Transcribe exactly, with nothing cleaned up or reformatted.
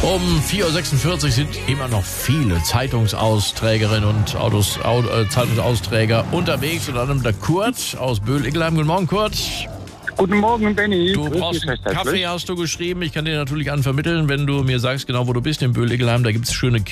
Um vier Uhr sechsundvierzig sind immer noch viele Zeitungsausträgerinnen und Autos, Au, äh, Zeitungsausträger unterwegs. Unter anderem der Kurt aus Böhl-Ickelheim. Guten Morgen, Kurt. Guten Morgen, Benny. Du Grüß brauchst dich einen recht herzlich. Kaffee, hast du geschrieben. Ich kann dir natürlich einen vermitteln, wenn du mir sagst, genau wo du bist, in Böhl-Ickelheim. Da gibt es schöne